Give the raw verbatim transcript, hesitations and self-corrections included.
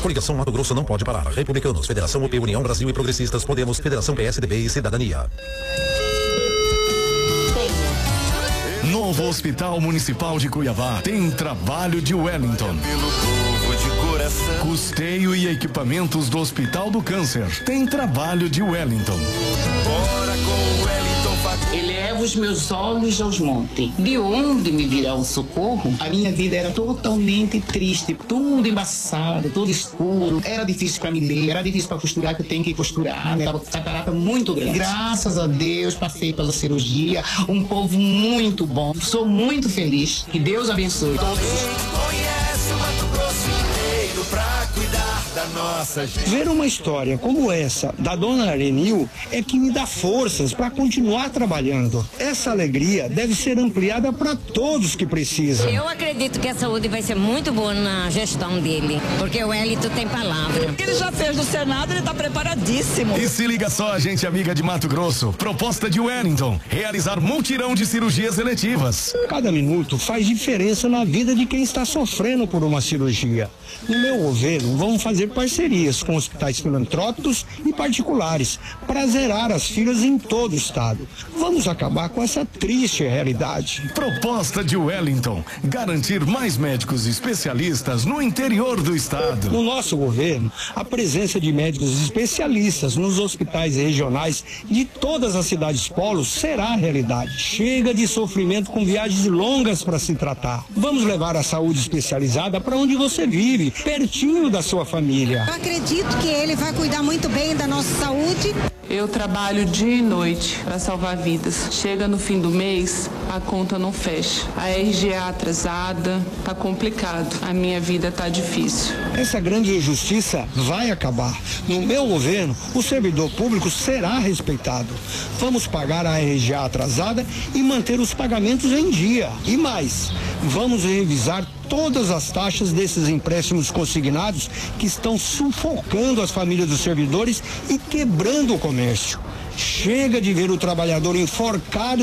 Coligação Mato Grosso não pode parar. Republicanos, Federação U P, União Brasil e Progressistas, Podemos, Federação P S D B e Cidadania. Novo Hospital Municipal de Cuiabá tem trabalho de Wellington. Custeio e equipamentos do Hospital do Câncer tem trabalho de Wellington. Eleva os meus olhos aos montes. De onde me virá o socorro? A minha vida era totalmente triste, tudo embaçado, tudo escuro. Era difícil para me ler, era difícil para costurar, que eu tenho que costurar. Estava com catarata muito grande. Graças a Deus, passei pela cirurgia. Um povo muito bom. Sou muito feliz. Que Deus abençoe todos. Conhece o Mato Grosso inteiro pra cuidar da nossa gente. Ver uma história como essa da dona Arenil é que me dá forças para continuar trabalhando. Essa alegria deve ser ampliada para todos que precisam. Eu acredito que a saúde vai ser muito boa na gestão dele, porque o Wellington tem palavra. O que ele já fez no Senado, ele está preparadíssimo. E se liga só, gente amiga de Mato Grosso, proposta de Wellington, realizar multirão de cirurgias eletivas. Cada minuto faz diferença na vida de quem está sofrendo por uma cirurgia. No meu governo, vamos fazer parcerias com hospitais filantrópicos e particulares para zerar as filas em todo o estado. Vamos acabar com essa triste realidade. Proposta de Wellington, garantir mais médicos especialistas no interior do estado. No nosso governo, a presença de médicos especialistas nos hospitais regionais de todas as cidades polos será realidade. Chega de sofrimento com viagens longas para se tratar. Vamos levar a saúde especializada para onde você vive, pertinho da sua família. Eu acredito que ele vai cuidar muito bem da nossa saúde. Eu trabalho dia e noite para salvar vidas. Chega no fim do mês, a conta não fecha. A R G A atrasada, tá complicado. A minha vida tá difícil. Essa grande injustiça vai acabar. No meu governo, o servidor público será respeitado. Vamos pagar a R G A atrasada e manter os pagamentos em dia. E mais, vamos revisar todas as taxas desses empréstimos consignados que estão sufocando as famílias dos servidores e quebrando o comércio. Chega de ver o trabalhador enforcado